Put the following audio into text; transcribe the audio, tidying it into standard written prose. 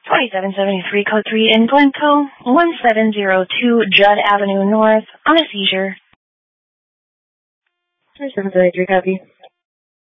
2773 code 3 in Glencoe, 1702 Judd Avenue North, on a seizure. 2773 copy.